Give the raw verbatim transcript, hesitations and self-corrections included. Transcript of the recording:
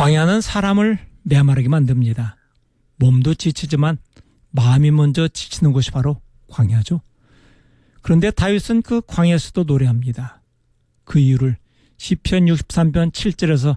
광야는 사람을 메마르게 만듭니다. 몸도 지치지만 마음이 먼저 지치는 곳이 바로 광야죠. 그런데 다윗은 그 광야에서도 노래합니다. 그 이유를 시편 육십삼 편 칠 절에서